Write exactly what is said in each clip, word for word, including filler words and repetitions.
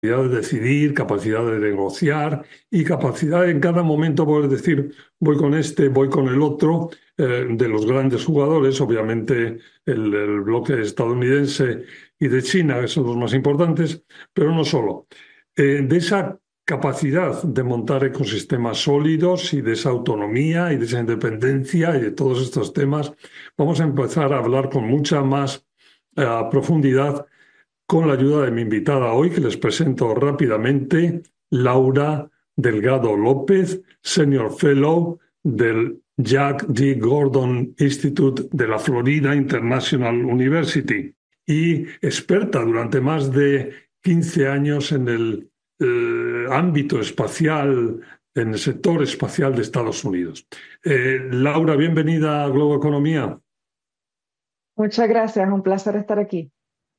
capacidad de decidir, capacidad de negociar y capacidad en cada momento poder decir voy con este, voy con el otro, eh, de los grandes jugadores, obviamente el, el bloque estadounidense y de China, que son los más importantes, pero no solo. Eh, de esa capacidad de montar ecosistemas sólidos y de esa autonomía y de esa independencia y de todos estos temas, vamos a empezar a hablar con mucha más eh, profundidad con la ayuda de mi invitada hoy, que les presento rápidamente, Laura Delgado López, Senior Fellow del Jack D. Gordon Institute de la Florida International University y experta durante más de quince años en el eh, ámbito espacial, en el sector espacial de Estados Unidos. Eh, Laura, bienvenida a Globo Economía. Muchas gracias, un placer estar aquí.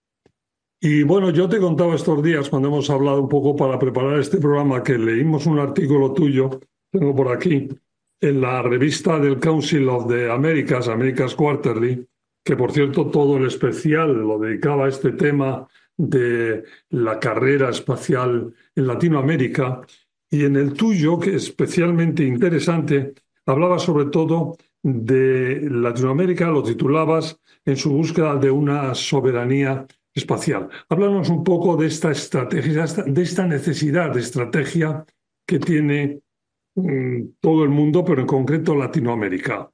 Y bueno, yo te contaba estos días, cuando hemos hablado un poco para preparar este programa, que leímos un artículo tuyo, tengo por aquí, en la revista del Council of the Americas, Americas Quarterly, que por cierto todo el especial lo dedicaba a este tema de la carrera espacial en Latinoamérica. Y en el tuyo, que es especialmente interesante, hablaba sobre todo de Latinoamérica, lo titulabas en su búsqueda de una soberanía espacial. Háblanos un poco de esta estrategia, de esta necesidad de estrategia que tiene mm, todo el mundo, pero en concreto Latinoamérica.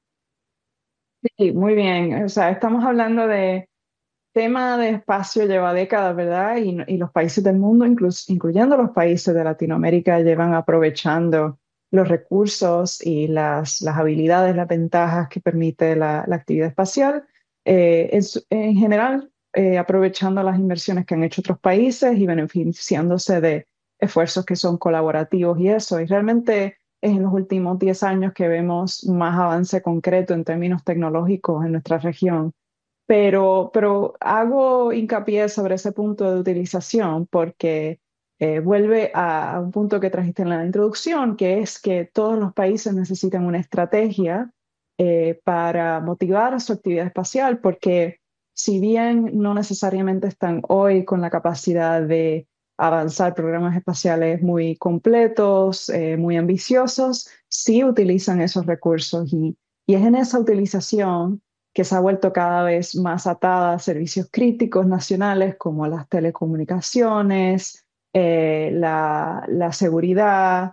Sí, muy bien. O sea, estamos hablando de tema de espacio lleva décadas, ¿verdad? Y, y los países del mundo, inclus- incluyendo los países de Latinoamérica, llevan aprovechando los recursos y las, las habilidades, las ventajas que permite la, la actividad espacial. Eh, en, su- en general, eh, aprovechando las inversiones que han hecho otros países y beneficiándose de esfuerzos que son colaborativos y eso. Y realmente es en los últimos diez años que vemos más avance concreto en términos tecnológicos en nuestra región. Pero, pero hago hincapié sobre ese punto de utilización porque eh, vuelve a, a un punto que trajiste en la introducción, que es que todos los países necesitan una estrategia eh, para motivar su actividad espacial, porque si bien no necesariamente están hoy con la capacidad de avanzar programas espaciales muy completos, eh, muy ambiciosos, sí utilizan esos recursos y, y es en esa utilización que se ha vuelto cada vez más atada a servicios críticos nacionales como las telecomunicaciones, eh, la, la seguridad,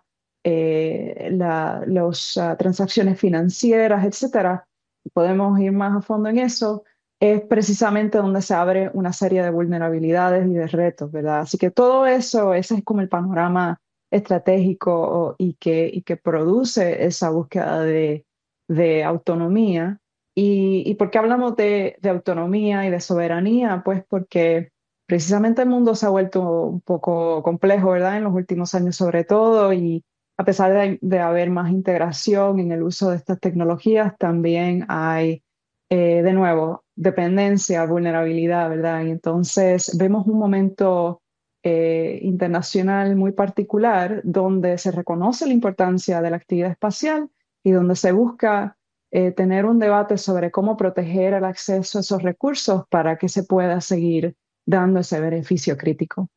eh, la, las uh, transacciones financieras, etcétera. Podemos ir más a fondo en eso. Es precisamente donde se abre una serie de vulnerabilidades y de retos, ¿verdad? Así que todo eso, ese es como el panorama estratégico y que, y que produce esa búsqueda de, de autonomía. ¿Y, y por qué hablamos de, de autonomía y de soberanía? Pues porque precisamente el mundo se ha vuelto un poco complejo, ¿verdad? En los últimos años sobre todo, y a pesar de, de haber más integración en el uso de estas tecnologías, también hay, eh, de nuevo, dependencia, vulnerabilidad, ¿verdad? Y entonces vemos un momento eh, internacional muy particular donde se reconoce la importancia de la actividad espacial y donde se busca eh, tener un debate sobre cómo proteger el acceso a esos recursos para que se pueda seguir dando ese beneficio crítico.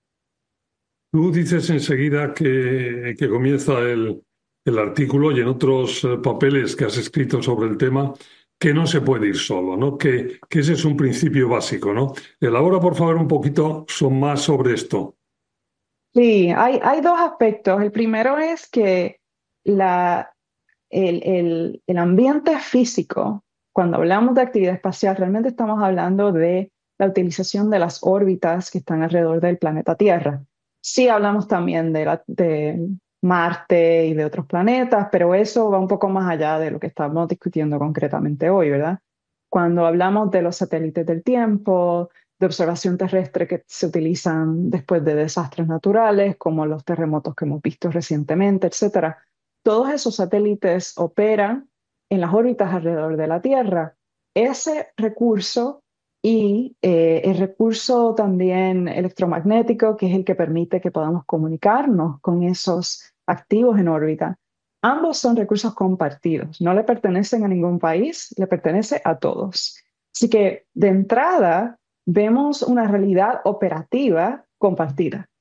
Tú dices enseguida que, que comienza el, el artículo y en otros eh, papeles que has escrito sobre el tema, que no se puede ir solo, ¿no? Que, que ese es un principio básico, ¿no? Elabora, por favor, un poquito son más sobre esto. Sí, hay, hay dos aspectos. El primero es que la, el, el, el ambiente físico, cuando hablamos de actividad espacial, realmente estamos hablando de la utilización de las órbitas que están alrededor del planeta Tierra. Sí hablamos también de, la, de Marte y de otros planetas, pero eso va un poco más allá de lo que estamos discutiendo concretamente hoy, ¿verdad? Cuando hablamos de los satélites del tiempo, de observación terrestre que se utilizan después de desastres naturales, como los terremotos que hemos visto recientemente, etcétera. Todos esos satélites operan en las órbitas alrededor de la Tierra. Ese recurso y eh, el recurso también electromagnético, que es el que permite que podamos comunicarnos con esos activos en órbita, ambos son recursos compartidos, no le pertenecen a ningún país, le pertenece a todos. Así que de entrada, vemos una realidad operativa compartida.